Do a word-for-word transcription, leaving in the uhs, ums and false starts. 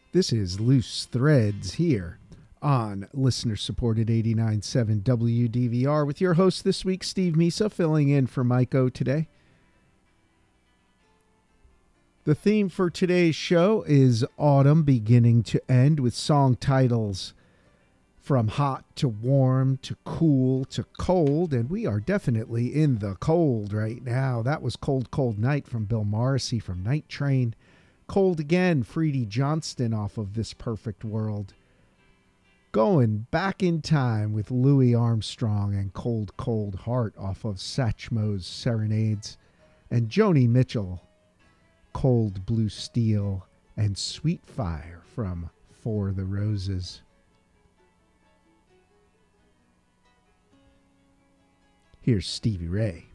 This is Loose Threads here on listener-supported eighty-nine point seven W D V R with your host this week, Steve Misa, filling in for Mike O today. The theme for today's show is autumn beginning to end, with song titles from hot to warm to cool to cold, and we are definitely in the cold right now. That was Cold Cold Night from Bill Morrissey from Night Train. Cold Again, Freddie Johnston off of This Perfect World. Going Back in Time with Louis Armstrong and Cold Cold Heart off of Satchmo's Serenades. And Joni Mitchell, Cold Blue Steel and Sweet Fire from For the Roses. Here's Stevie Ray.